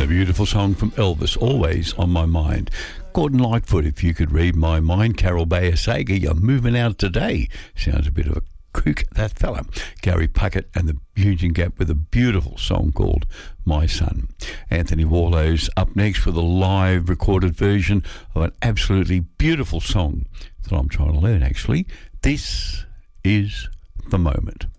A beautiful song from Elvis, Always on My Mind. Gordon Lightfoot, If You Could Read My Mind. Carol Bayer Sager, You're Moving Out Today. Sounds a bit of a kook, that fella. Gary Puckett and the Union Gap with a beautiful song called My Son. Anthony Warlow's up next with a live recorded version of an absolutely beautiful song that I'm trying to learn, actually. This is The Moment.